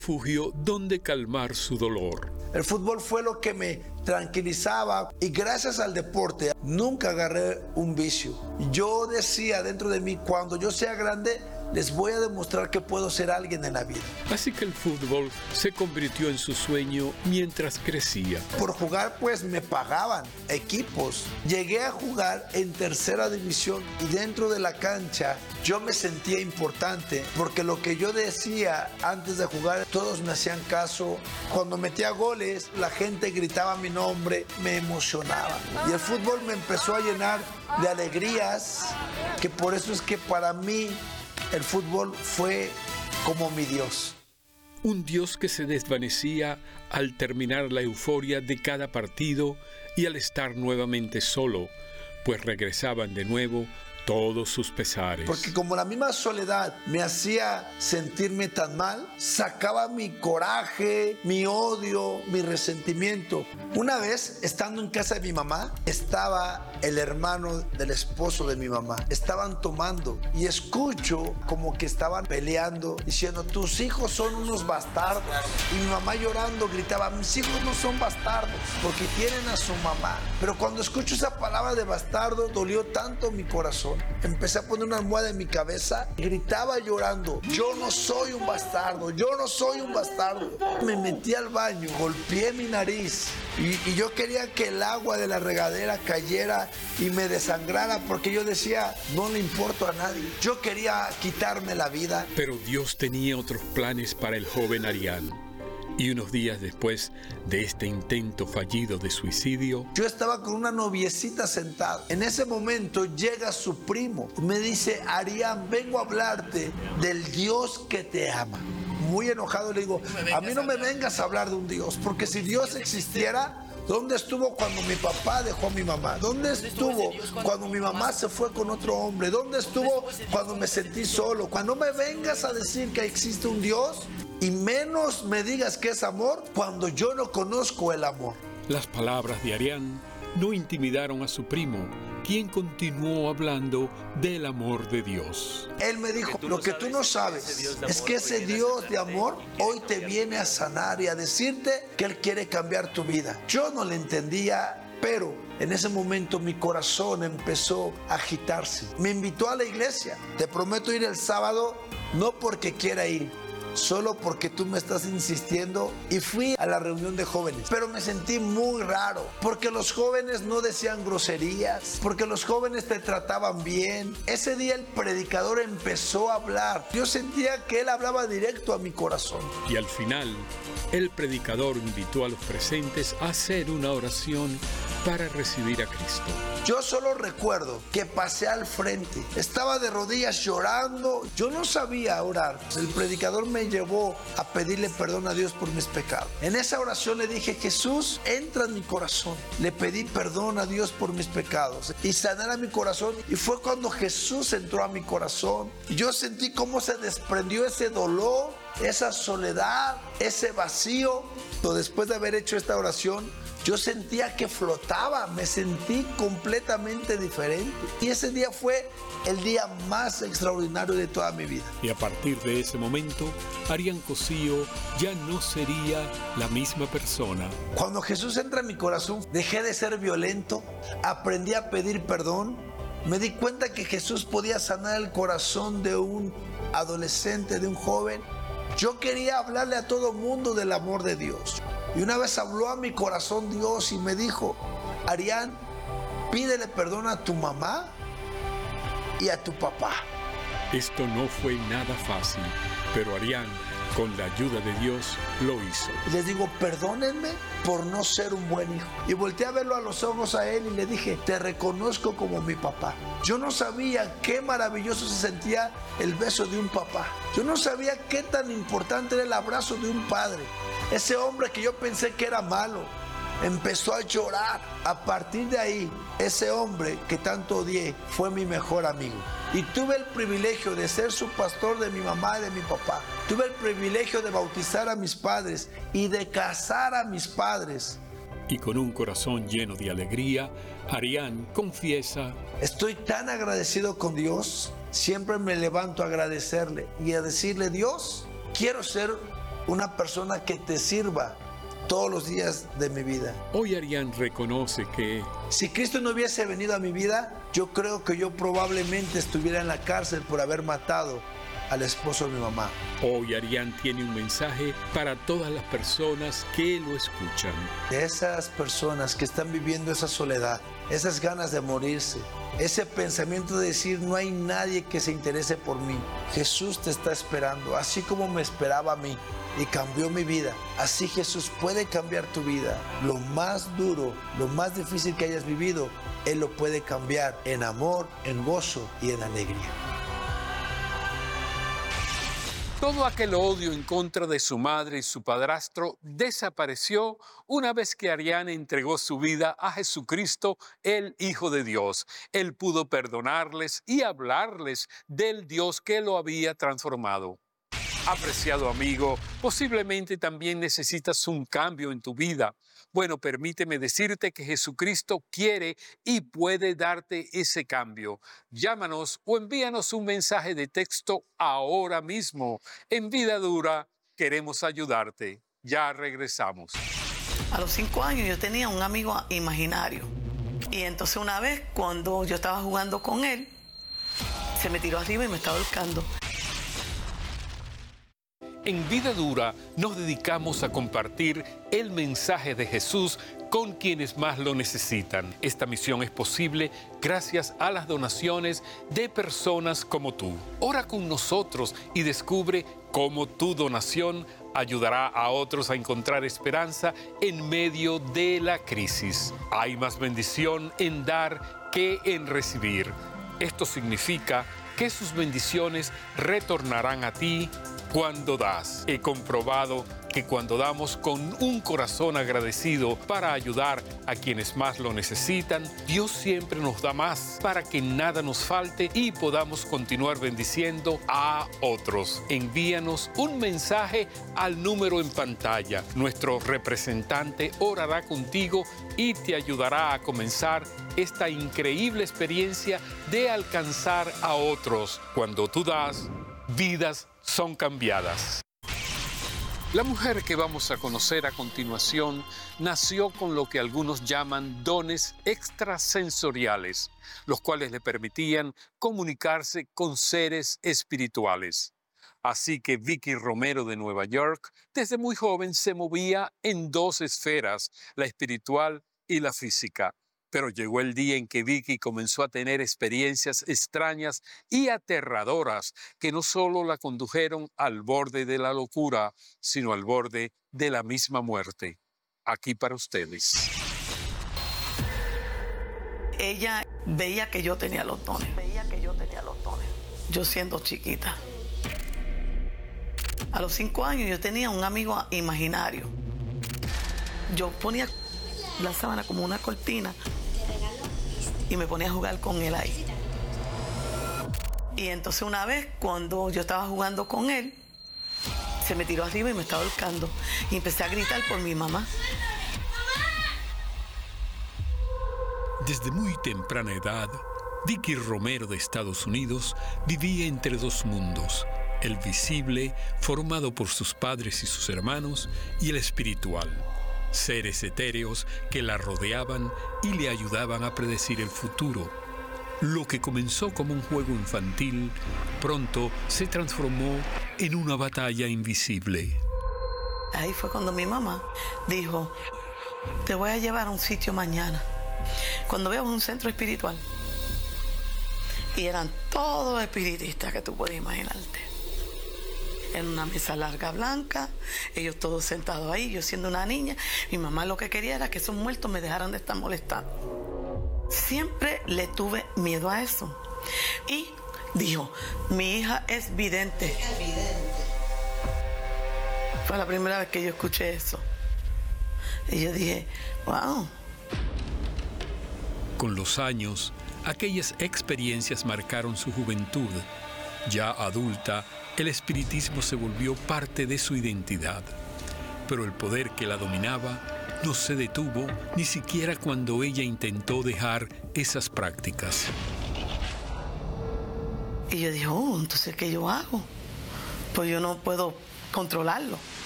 refugio donde calmar su dolor. El fútbol fue lo que me tranquilizaba y gracias al deporte nunca agarré un vicio. Yo decía dentro de mí, cuando yo sea grande, les voy a demostrar que puedo ser alguien en la vida. Así que el fútbol se convirtió en su sueño mientras crecía. Por jugar, pues me pagaban equipos. Llegué a jugar en tercera división y dentro de la cancha yo me sentía importante porque lo que yo decía antes de jugar, todos me hacían caso. Cuando metía goles, la gente gritaba mi nombre, me emocionaba. Y el fútbol me empezó a llenar de alegrías, que por eso es que para mí el fútbol fue como mi Dios. Un Dios que se desvanecía al terminar la euforia de cada partido y al estar nuevamente solo, pues regresaban de nuevo todos sus pesares. Porque como la misma soledad me hacía sentirme tan mal, sacaba mi coraje, mi odio, mi resentimiento. Una vez, estando en casa de mi mamá, estaba el hermano del esposo de mi mamá. Estaban tomando y escucho como que estaban peleando, diciendo, tus hijos son unos bastardos. Y mi mamá llorando gritaba, mis hijos no son bastardos, porque tienen a su mamá. Pero cuando escucho esa palabra de bastardo, dolió tanto mi corazón. Empecé a poner una almohada en mi cabeza y gritaba llorando, yo no soy un bastardo, yo no soy un bastardo. Me metí al baño, golpeé mi nariz y yo quería que el agua de la regadera cayera y me desangrara porque yo decía, no le importo a nadie. Yo quería quitarme la vida. Pero Dios tenía otros planes para el joven Arián. Y unos días después de este intento fallido de suicidio, yo estaba con una noviecita sentada. En ese momento llega su primo. Me dice, Arián, vengo a hablarte del Dios que te ama. Muy enojado le digo, a mí no me vengas a hablar de un Dios, porque si Dios existiera, ¿dónde estuvo cuando mi papá dejó a mi mamá? ¿Dónde estuvo cuando mi mamá se fue con otro hombre? ¿Dónde estuvo cuando me sentí solo? Cuando me vengas a decir que existe un Dios y menos me digas que es amor cuando yo no conozco el amor. Las palabras de Arián no intimidaron a su primo, quien continuó hablando del amor de Dios. Él me dijo, lo que tú no sabes es que ese Dios de amor hoy te viene a sanar y a decirte que Él quiere cambiar tu vida. Yo no le entendía, pero en ese momento mi corazón empezó a agitarse. Me invitó a la iglesia. Te prometo ir el sábado, no porque quiera ir, solo porque tú me estás insistiendo, y fui a la reunión de jóvenes. Pero me sentí muy raro, porque los jóvenes no decían groserías, porque los jóvenes te trataban bien. Ese día el predicador empezó a hablar. Yo sentía que él hablaba directo a mi corazón. Y al final, el predicador invitó a los presentes a hacer una oración para recibir a Cristo. Yo solo recuerdo que pasé al frente, estaba de rodillas llorando, yo no sabía orar. El predicador me llevó a pedirle perdón a Dios por mis pecados. En esa oración le dije, Jesús, entra en mi corazón. Le pedí perdón a Dios por mis pecados y sanara mi corazón, y fue cuando Jesús entró a mi corazón. Yo sentí cómo se desprendió ese dolor, esa soledad, ese vacío. Pero después de haber hecho esta oración, yo sentía que flotaba, me sentí completamente diferente. Y ese día fue el día más extraordinario de toda mi vida. Y a partir de ese momento, Arián Cosío ya no sería la misma persona. Cuando Jesús entra en mi corazón, dejé de ser violento, aprendí a pedir perdón. Me di cuenta que Jesús podía sanar el corazón de un adolescente, de un joven. Yo quería hablarle a todo mundo del amor de Dios. Y una vez habló a mi corazón Dios y me dijo, Arián, pídele perdón a tu mamá y a tu papá. Esto no fue nada fácil, pero Arián, con la ayuda de Dios, lo hizo. Y les digo, perdónenme por no ser un buen hijo. Y volteé a verlo a los ojos a él y le dije, te reconozco como mi papá. Yo no sabía qué maravilloso se sentía el beso de un papá. Yo no sabía qué tan importante era el abrazo de un padre. Ese hombre que yo pensé que era malo empezó a llorar. A partir de ahí, ese hombre que tanto odié fue mi mejor amigo. Y tuve el privilegio de ser su pastor de mi mamá y de mi papá. Tuve el privilegio de bautizar a mis padres y de casar a mis padres. Y con un corazón lleno de alegría, Arián confiesa: estoy tan agradecido con Dios. Siempre me levanto a agradecerle y a decirle, Dios, quiero ser una persona que te sirva todos los días de mi vida. Hoy Arián reconoce que Si Cristo no hubiese venido a mi vida, yo creo que yo probablemente estuviera en la cárcel por haber matado al esposo de mi mamá. hoy Arián tiene un mensaje para todas las personas que lo escuchan. De esas personas que están viviendo esa soledad, esas ganas de morirse, ese pensamiento de decir no hay nadie que se interese por mí. Jesús te está esperando, así como me esperaba a mí y cambió mi vida. Así Jesús puede cambiar tu vida. Lo más duro, lo más difícil que hayas vivido, Él lo puede cambiar en amor, en gozo y en alegría. Todo aquel odio en contra de su madre y su padrastro desapareció una vez que Arián entregó su vida a Jesucristo, el Hijo de Dios. Él pudo perdonarles y hablarles del Dios que lo había transformado. Apreciado amigo, posiblemente también necesitas un cambio en tu vida. Bueno, permíteme decirte que Jesucristo quiere y puede darte ese cambio. Llámanos o envíanos un mensaje de texto ahora mismo. En Vida Dura queremos ayudarte. Ya regresamos. A los 5 años yo tenía un amigo imaginario. Y entonces una vez cuando yo estaba jugando con él, se me tiró arriba y me estaba ahorcando. En Vida Dura nos dedicamos a compartir el mensaje de Jesús con quienes más lo necesitan. Esta misión es posible gracias a las donaciones de personas como tú. Ora con nosotros y descubre cómo tu donación ayudará a otros a encontrar esperanza en medio de la crisis. Hay más bendición en dar que en recibir. Esto significa que sus bendiciones retornarán a ti cuando das. He comprobado que cuando damos con un corazón agradecido para ayudar a quienes más lo necesitan, Dios siempre nos da más para que nada nos falte y podamos continuar bendiciendo a otros. Envíanos un mensaje al número en pantalla. Nuestro representante orará contigo y te ayudará a comenzar esta increíble experiencia de alcanzar a otros. Cuando tú das, vidas son cambiadas. La mujer que vamos a conocer a continuación nació con lo que algunos llaman dones extrasensoriales, los cuales le permitían comunicarse con seres espirituales. Así que Vicky Romero de Nueva York, desde muy joven se movía en dos esferas, la espiritual y la física. Pero llegó el día en que Vicky comenzó a tener experiencias extrañas y aterradoras que no solo la condujeron al borde de la locura, sino al borde de la misma muerte. Aquí para ustedes. Ella veía que yo tenía los dones. Yo siendo chiquita. A los 5 años yo tenía un amigo imaginario. Yo ponía la sábana como una cortina y me ponía a jugar con él ahí. Y entonces una vez cuando yo estaba jugando con él, se me tiró arriba y me estaba ahorcando. Y empecé a gritar por mi mamá. Desde muy temprana edad, Vicky Romero de Estados Unidos vivía entre dos mundos: el visible, formado por sus padres y sus hermanos, y el espiritual, seres etéreos que la rodeaban y le ayudaban a predecir el futuro. Lo que comenzó como un juego infantil, pronto se transformó en una batalla invisible. Ahí fue cuando mi mamá dijo: te voy a llevar a un sitio mañana, cuando veas un centro espiritual. Y eran todos espiritistas que tú puedes imaginarte. En una mesa larga blanca, ellos todos sentados ahí, yo siendo una niña. Mi mamá lo que quería era que esos muertos me dejaran de estar molestando. Siempre le tuve miedo a eso. Y dijo: mi hija es vidente. Fue la primera vez que yo escuché eso. Y yo dije: wow. Con los años, aquellas experiencias marcaron su juventud. Ya adulta, el espiritismo se volvió parte de su identidad. Pero el poder que la dominaba no se detuvo ni siquiera cuando ella intentó dejar esas prácticas. Y yo dije: entonces, ¿qué yo hago? Pues yo no puedo controlarlo.